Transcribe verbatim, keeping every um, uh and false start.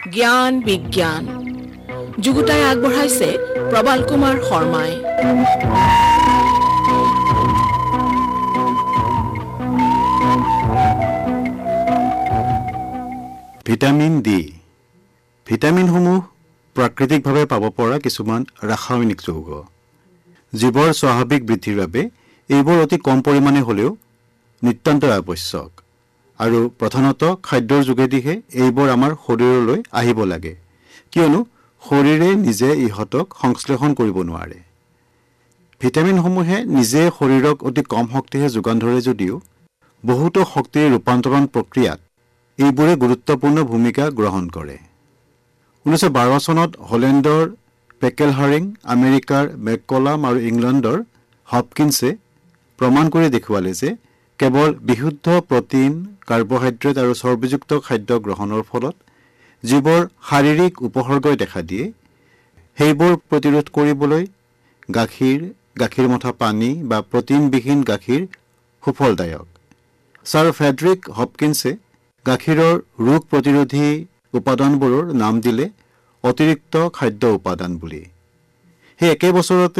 জ্ঞান বিজ্ঞান যুগুতাই আগবঢ়াইছে প্ৰবাল কুমাৰ শৰ্মাই। Vitamin D. ভিটামিনসমূহ প্ৰাকৃতিকভাৱে পাব পৰা কিছুমান ৰাসায়নিক যৌগ। জীৱৰ স্বাভাৱিক বৃদ্ধিৰ বাবে এইবোৰ অতি কম পৰিমাণে হ'লেও নিতান্ত আৱশ্যক আৰু প্ৰধানত খাদ্যৰ যোগেদিহে এইবোৰ আমাৰ শৰীৰলৈ আহিব লাগে, কিয়নো শৰীৰে নিজে ইহঁতক সংশ্লেষণ কৰিব নোৱাৰে। ভিটামিনসমূহে নিজে শৰীৰক অতি কম শক্তিহে যোগান ধৰে যদিও বহুতো শক্তিৰ ৰূপান্তৰণ প্ৰক্ৰিয়াত এইবোৰে গুৰুত্বপূৰ্ণ ভূমিকা গ্ৰহণ কৰে। ঊনৈছশ বাৰ চনত হলেণ্ডৰ পেকেলহাৰিং, আমেৰিকাৰ মেককলাম আৰু ইংলেণ্ডৰ হপকিনছে প্ৰমাণ কৰি দেখুৱালে যে কেৱল বিশুদ্ধ প্ৰটিন, কাৰ্বহাইড্ৰেট আৰু চৰ্বিযুক্ত খাদ্য গ্ৰহণৰ ফলত যিবোৰ শাৰীৰিক উপসৰ্গই দেখা দিয়ে সেইবোৰ প্ৰতিৰোধ কৰিবলৈ গাখীৰ, গাখীৰ মঠা পানী বা প্ৰটিনবিহীন গাখীৰ সুফলদায়ক। ছাৰ ফ্ৰেডৰিক হপকিনছে গাখীৰৰ ৰোগ প্ৰতিৰোধী উপাদানবোৰৰ নাম দিলে অতিৰিক্ত খাদ্য উপাদান বুলি। সেই একে বছৰতে